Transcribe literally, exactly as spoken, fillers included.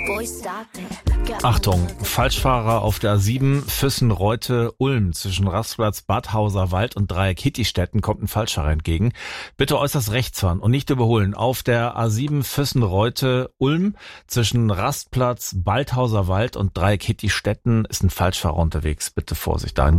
Achtung, Falschfahrer auf der A sieben Füssen-Reute-Ulm zwischen Rastplatz Badhauser Wald und Dreieck Hittistetten kommt ein Falschfahrer entgegen. Bitte äußerst rechts fahren und nicht überholen. Auf der A sieben Füssen-Reute-Ulm zwischen Rastplatz Badhauser Wald und Dreieck Hittistetten ist ein Falschfahrer unterwegs. Bitte Vorsicht da.